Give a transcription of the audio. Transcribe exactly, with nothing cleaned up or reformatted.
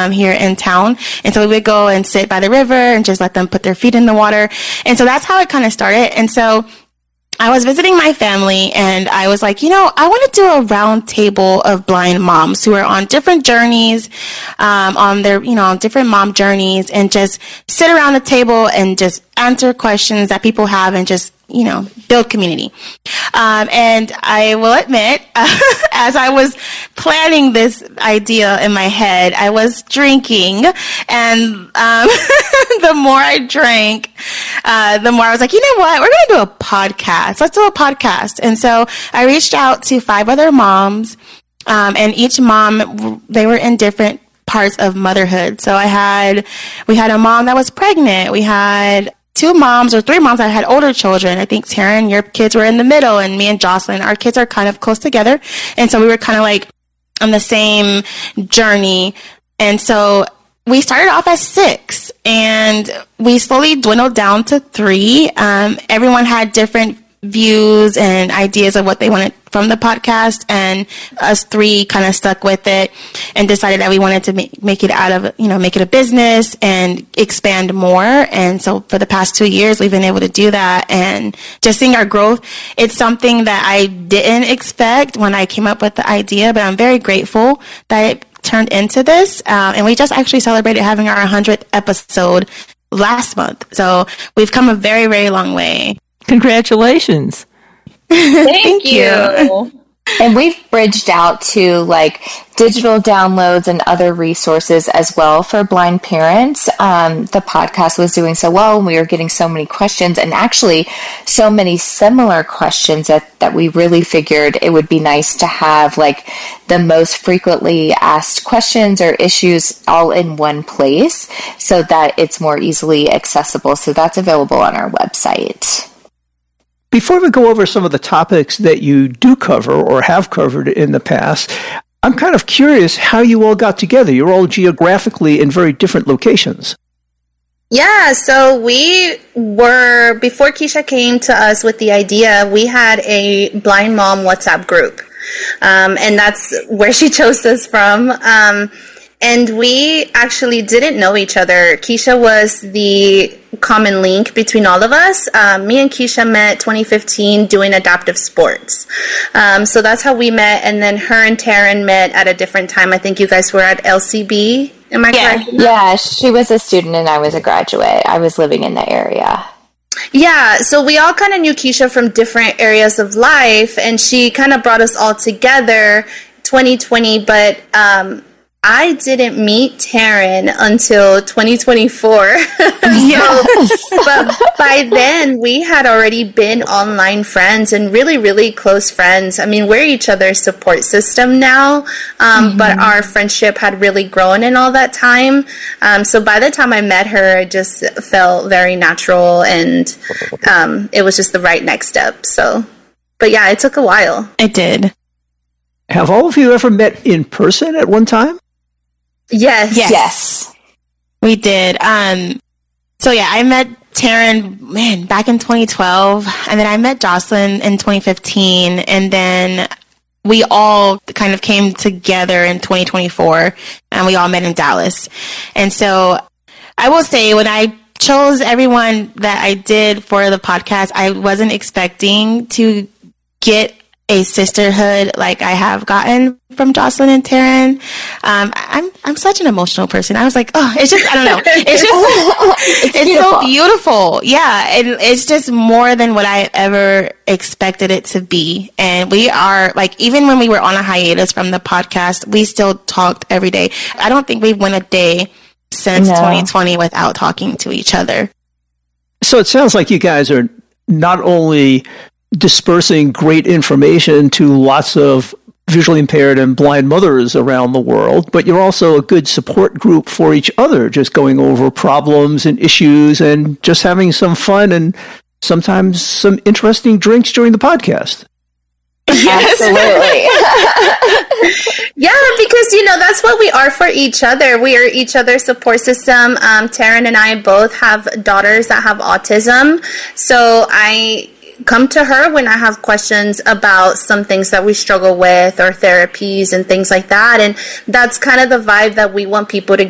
um, here in town. And so we would go and sit by the river and just let them put their feet in the water. And so that's how it kind of started. And so I was visiting my family and I was like, you know, I want to do a round table of blind moms who are on different journeys, um, on their, you know, on different mom journeys, and just sit around the table and just answer questions that people have and just, you know, build community. Um, and I will admit, uh, as I was planning this idea in my head, I was drinking, and um, the more I drank, uh, the more I was like, you know what, we're going to do a podcast. Let's do a podcast. And so I reached out to five other moms, um, and each mom, they were in different parts of motherhood. So I had, we had a mom that was pregnant. We had two moms or three moms that had older children. I think, Taryn, your kids were in the middle, and me and Jocelyn, our kids are kind of close together. And so we were kind of like on the same journey. And so we started off as six, and we slowly dwindled down to three. Um, everyone had different views and ideas of what they wanted from the podcast, and us three kind of stuck with it and decided that we wanted to make, make it out of, you know, make it a business and expand more. And so for the past two years, we've been able to do that, and just seeing our growth. It's something that I didn't expect when I came up with the idea, but I'm very grateful that it turned into this. Um, and we just actually celebrated having our hundredth episode last month. So we've come a very, very long way. Congratulations. Thank, Thank you. you. And we've bridged out to like digital downloads and other resources as well for blind parents. Um, the podcast was doing so well, and we were getting so many questions, and actually so many similar questions that, that we really figured it would be nice to have like the most frequently asked questions or issues all in one place so that it's more easily accessible. So that's available on our website. Before we go over some of the topics that you do cover or have covered in the past, I'm kind of curious how you all got together. You're all geographically in very different locations. Yeah, so we were, before Keisha came to us with the idea, we had a blind mom WhatsApp group. Um, and that's where she chose us from. Um, and we actually didn't know each other. Keisha was the common link between all of us. Um, me and Keisha met twenty fifteen doing adaptive sports. Um, so that's how we met. And then her and Taryn met at a different time. I think you guys were at L C B. Am I yeah. correct? Yeah, she was a student and I was a graduate. I was living in the area. Yeah, so we all kind of knew Keisha from different areas of life, and she kind of brought us all together twenty twenty, but um, I didn't meet Taryn until twenty twenty-four. Yes. So, but by then, we had already been online friends and really, really close friends. I mean, we're each other's support system now, um, mm-hmm. but our friendship had really grown in all that time. Um, so by the time I met her, it just felt very natural, and um, it was just the right next step. So, but yeah, it took a while. It did. Have all of you ever met in person at one time? Yes. Yes. Yes. We did. Um, so yeah, I met Taryn, man, back in twenty twelve, and then I met Jocelyn in twenty fifteen, and then we all kind of came together in twenty twenty-four, and we all met in Dallas. And so I will say, when I chose everyone that I did for the podcast, I wasn't expecting to get a sisterhood like I have gotten from Jocelyn and Taryn. Um, I'm I'm such an emotional person. I was like, oh, it's just, I don't know. It's just, it's, it's so beautiful. Yeah. And it's just more than what I ever expected it to be. And we are, like, even when we were on a hiatus from the podcast, we still talked every day. I don't think we've went a day since no. twenty twenty without talking to each other. So it sounds like you guys are not only dispersing great information to lots of visually impaired and blind mothers around the world, but you're also a good support group for each other, just going over problems and issues and just having some fun and sometimes some interesting drinks during the podcast. Absolutely. Yeah, because, you know, that's what we are for each other. We are each other's support system. Um, Taryn and I both have daughters that have autism. So I come to her when I have questions about some things that we struggle with, or therapies and things like that. And that's kind of the vibe that we want people to